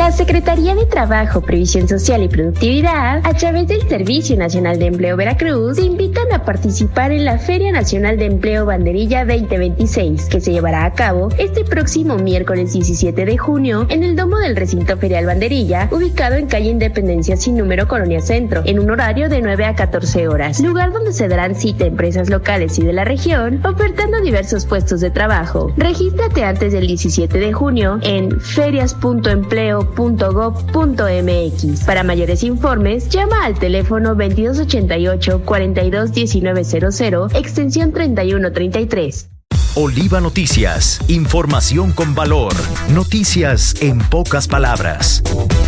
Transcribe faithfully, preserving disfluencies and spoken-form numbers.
La Secretaría de Trabajo, Previsión Social y Productividad, a través del Servicio Nacional de Empleo Veracruz, te invitan a participar en la Feria Nacional de Empleo Banderilla veinte veintiséis, que se llevará a cabo este próximo miércoles diecisiete de junio en el domo del Recinto Ferial Banderilla, ubicado en calle Independencia sin número, Colonia Centro, en un horario de nueve a catorce horas, lugar donde se darán cita empresas locales y de la región, ofertando diversos puestos de trabajo. Regístrate antes del diecisiete de junio en ferias punto empleo punto gob punto mx. Para mayores informes, llama al teléfono veintidós ochenta y ocho, cuarenta y dos, diecinueve cero cero, extensión treinta y uno treinta y tres. Oliva Noticias, información con valor, noticias en pocas palabras.